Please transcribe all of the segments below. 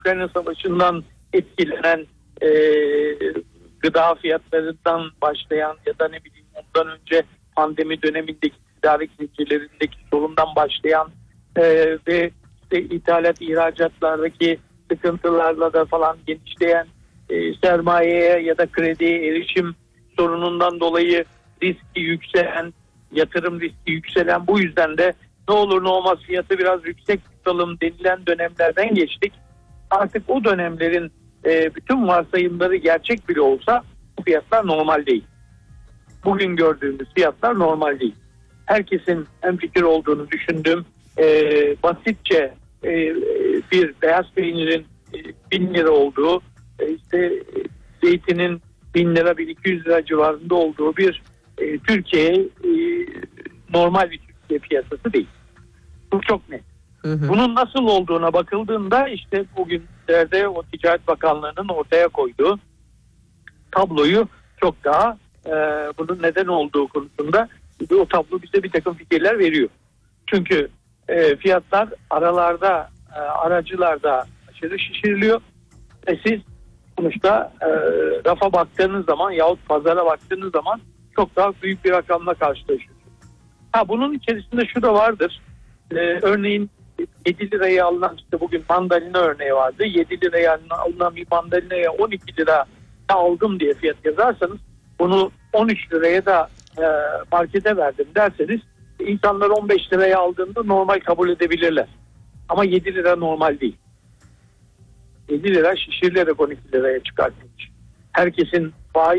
Ukrayna Savaşı'ndan etkilenen gıda fiyatlarından başlayan ya da ne bileyim ondan önce pandemi dönemindeki tedarik zincirlerindeki sorundan başlayan ve işte ithalat ihracatlardaki sıkıntılarla da falan genişleyen sermayeye ya da krediye erişim sorunundan dolayı riski yükselen, yatırım riski yükselen, bu yüzden de ne olur ne olmaz fiyatı biraz yüksek tutalım denilen dönemlerden geçtik. Artık o dönemlerin bütün varsayımları gerçek bile olsa bu fiyatlar normal değil. Bugün gördüğümüz fiyatlar normal değil. Herkesin hemfikir olduğunu düşündüğüm basitçe bir beyaz peynirin 1000 lira olduğu, işte zeytinin 1000 lira 1200 lira civarında olduğu bir Türkiye normal bir Türkiye piyasası değil. Bu çok net. Bunun nasıl olduğuna bakıldığında işte bugünlerde o Ticaret Bakanlığı'nın ortaya koyduğu tabloyu çok daha bunun neden olduğu konusunda o tablo bize bir takım fikirler veriyor. Çünkü fiyatlar aralarda, aracılarda aşırı şişiriliyor. Siz sonuçta rafa baktığınız zaman yahut pazara baktığınız zaman çok daha büyük bir rakamla karşılaşıyorsunuz. Bunun içerisinde şu da vardır. Örneğin 7 liraya alınan, işte bugün mandalina örneği vardı. 7 liraya alınan bir mandalinaya 12 lira aldım diye fiyat yazarsanız, bunu 13 liraya da markete verdim derseniz, insanlar 15 liraya aldığında normal kabul edebilirler. Ama 7 lira normal değil. 7 lira şişirilerek 12 liraya çıkartılmış. Herkesin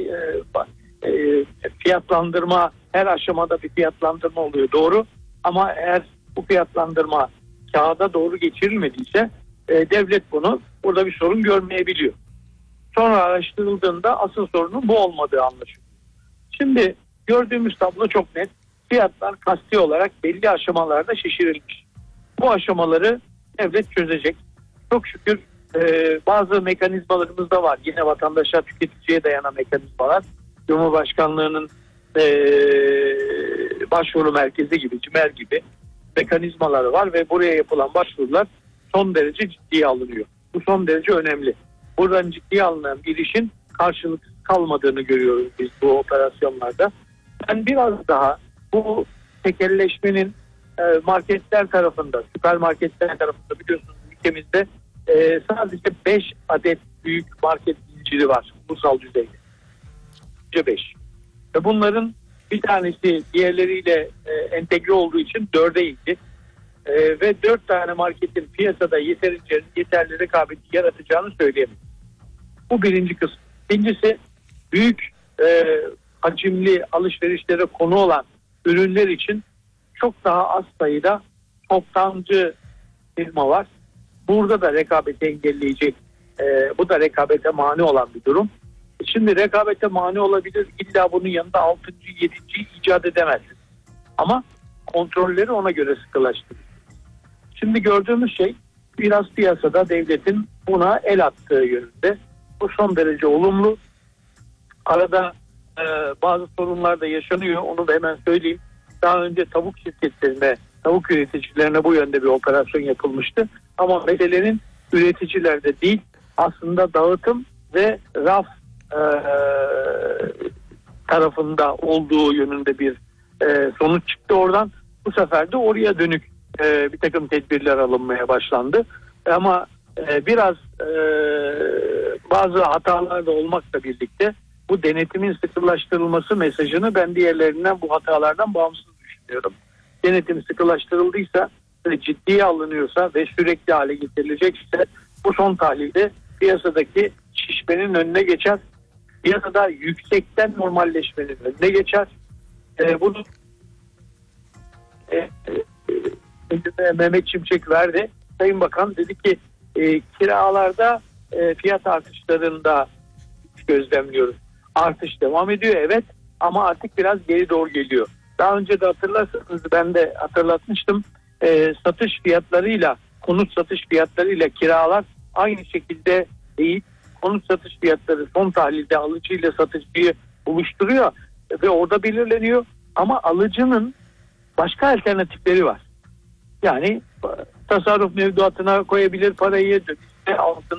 fiyatlandırma, her aşamada bir fiyatlandırma oluyor, doğru. Ama eğer bu fiyatlandırma kağıda doğru geçirilmediyse devlet burada bir sorun görmeyebiliyor. Sonra araştırıldığında asıl sorunun bu olmadığı anlaşılıyor. Şimdi gördüğümüz tablo çok net. Fiyatlar kasti olarak belli aşamalarda şişirilmiş. Bu aşamaları devlet çözecek. Çok şükür bazı mekanizmalarımız da var. Yine vatandaşa, tüketiciye dayanan mekanizmalar. Cumhurbaşkanlığının başvuru merkezi gibi, CİMER gibi mekanizmaları var ve buraya yapılan başvurular son derece ciddiye alınıyor. Bu son derece önemli. Buradan ciddiye alınan bir işin karşılıksız kalmadığını görüyoruz biz bu operasyonlarda. Ben biraz daha bu tekelleşmenin marketler tarafında, süpermarketler tarafında, biliyorsunuz ülkemizde sadece 5 adet büyük market zinciri var ulusal düzeyde. 5. Ve bunların bir tanesi diğerleriyle entegre olduğu için 4'e indi. Ve 4 tane marketin piyasada yeterli rekabeti yaratacağını söyleyemem. Bu birinci kısım. İkincisi, büyük hacimli alışverişlere konu olan ürünler için çok daha az sayıda toptancı firma var. Burada da rekabeti engelleyecek, bu da rekabete mani olan bir durum. Şimdi rekabete mani olabilir, illa bunun yanında 6. 7. icat edemezsiniz. Ama kontrolleri ona göre sıkılaştırır. Şimdi gördüğümüz şey biraz piyasada devletin buna el attığı yönünde. Bu son derece olumlu. Arada bazı sorunlar da yaşanıyor. Onu da hemen söyleyeyim. Daha önce tavuk şirketlerine, tavuk üreticilerine bu yönde bir operasyon yapılmıştı. Ama meselenin üreticilerde değil, aslında dağıtım ve raf tarafında olduğu yönünde bir sonuç çıktı oradan. Bu sefer de oraya dönük bir takım tedbirler alınmaya başlandı. Ama biraz bazı hatalar da olmakla birlikte bu denetimin sıkılaştırılması mesajını ben diğerlerinden, bu hatalardan bağımsız düşünüyorum. Denetim sıkılaştırıldıysa ve ciddiye alınıyorsa ve sürekli hale getirilecekse, bu son tahlilde piyasadaki şişmenin önüne geçer. Piyasada yüksekten normalleşmenin önüne geçer. Bunu Mehmet Şimşek verdi. Sayın Bakan dedi ki kiralarda fiyat artışlarında gözlemliyoruz. Artış devam ediyor, evet, ama artık biraz geri doğru geliyor. Daha önce de hatırlarsanız ben de hatırlatmıştım. Satış fiyatlarıyla, konut satış fiyatlarıyla kiralar aynı şekilde değil. Konut satış fiyatları son tahlilde alıcıyla satıcıyı buluşturuyor ve orada belirleniyor. Ama alıcının başka alternatifleri var. Yani tasarruf mevduatına koyabilir parayı, altın